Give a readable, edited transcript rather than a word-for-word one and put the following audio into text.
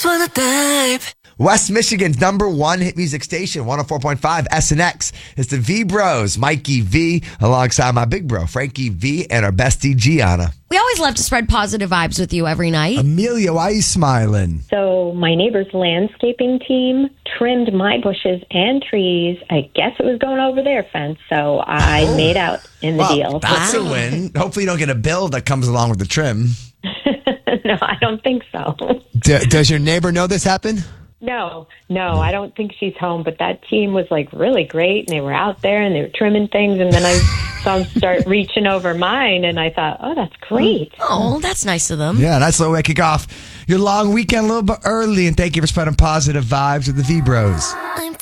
West Michigan's #1 hit music station, 104.5 SNX. It's the V Bros, Mikey V, alongside my big bro, Frankie V, and our bestie, Gianna. We always love to spread positive vibes with you every night. Amelia, why are you smiling? So my neighbor's landscaping team trimmed my bushes and trees. I guess it was going over their fence, so I made out in the deal. That's a win. Hopefully you don't get a bill that comes along with the trim. No, I don't think so. Does your neighbor know this happened? No, I don't think she's home, but that team was like really great, and they were out there and they were trimming things, and then I saw them start reaching over mine, and I thought, oh, that's great. Oh, that's nice of them. Yeah, nice little way to kick off your long weekend a little bit early, and thank you for spreading positive vibes with the V Bros.